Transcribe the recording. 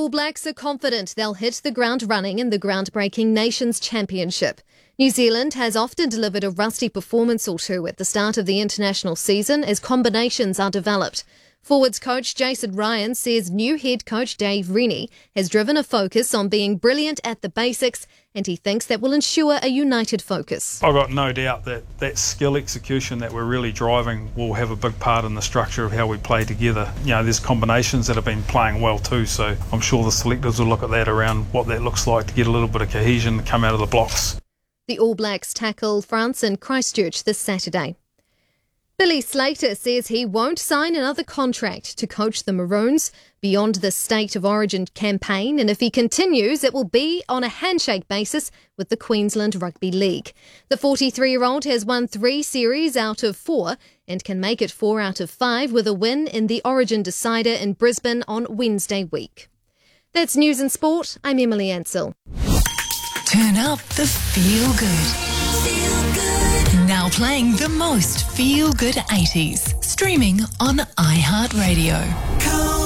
All Blacks are confident they'll hit the ground running in the groundbreaking Nations Championship. New Zealand has often delivered a rusty performance or two at the start of the international season as combinations are developed. Forwards coach Jason Ryan says new head coach Dave Rennie has driven a focus on being brilliant at the basics, and he thinks that will ensure a united focus. I've got no doubt that skill execution that we're really driving will have a big part in the structure of how we play together. You know, there's combinations that have been playing well too, so I'm sure the selectors will look at that around what that looks like to get a little bit of cohesion come out of the blocks. The All Blacks tackle France in Christchurch this Saturday. Billy Slater says he won't sign another contract to coach the Maroons beyond the State of Origin campaign, and if he continues, it will be on a handshake basis with the Queensland Rugby League. The 43-year-old has won 3 series out of 4 and can make it 4 out of 5 with a win in the Origin Decider in Brisbane on Wednesday week. That's News and Sport. I'm Emily Ansell. Turn up the feel-good. Now playing the most feel-good 80s. Streaming on iHeartRadio.